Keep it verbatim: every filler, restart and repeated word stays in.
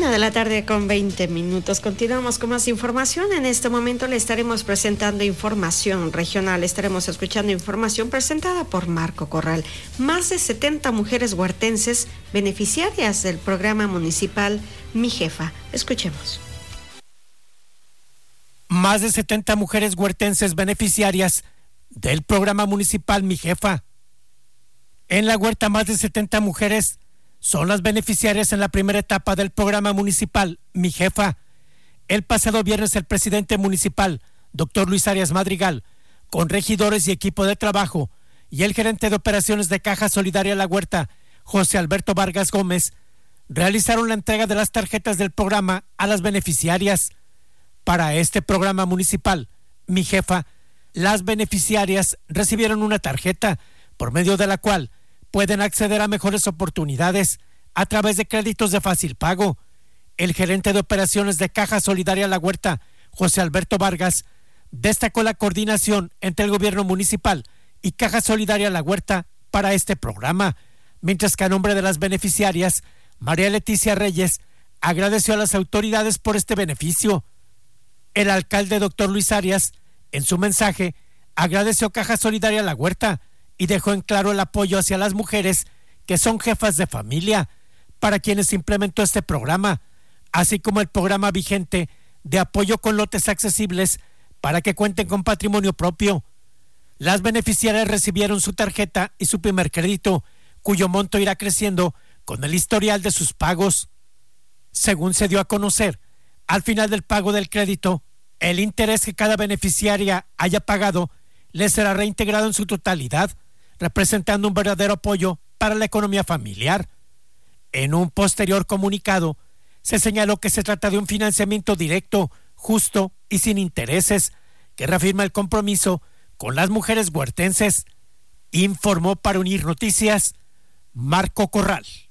Una de la tarde con veinte minutos. Continuamos con más información. En este momento le estaremos presentando información regional. Estaremos escuchando información presentada por Marco Corral. Más de setenta mujeres huertenses beneficiarias del programa municipal Mi Jefa. Escuchemos. Más de setenta mujeres huertenses beneficiarias del programa municipal Mi Jefa. En la huerta, más de setenta mujeres son las beneficiarias en la primera etapa del programa municipal Mi Jefa. El pasado viernes, el presidente municipal, doctor Luis Arias Madrigal, con regidores y equipo de trabajo, y el gerente de operaciones de Caja Solidaria La Huerta, José Alberto Vargas Gómez, realizaron la entrega de las tarjetas del programa a las beneficiarias. Para este programa municipal Mi Jefa, las beneficiarias recibieron una tarjeta por medio de la cual pueden acceder a mejores oportunidades a través de créditos de fácil pago. El gerente de operaciones de Caja Solidaria La Huerta, José Alberto Vargas, destacó la coordinación entre el gobierno municipal y Caja Solidaria La Huerta para este programa, mientras que a nombre de las beneficiarias, María Leticia Reyes agradeció a las autoridades por este beneficio. El alcalde doctor Luis Arias, en su mensaje, agradeció a Caja Solidaria La Huerta y dejó en claro el apoyo hacia las mujeres que son jefas de familia, para quienes implementó este programa, así como el programa vigente de apoyo con lotes accesibles para que cuenten con patrimonio propio. Las beneficiarias recibieron su tarjeta y su primer crédito, cuyo monto irá creciendo con el historial de sus pagos. Según se dio a conocer, al final del pago del crédito, el interés que cada beneficiaria haya pagado le será reintegrado en su totalidad, representando un verdadero apoyo para la economía familiar. En un posterior comunicado, se señaló que se trata de un financiamiento directo, justo y sin intereses, que reafirma el compromiso con las mujeres huertenses. Informó para Unir Noticias, Marco Corral.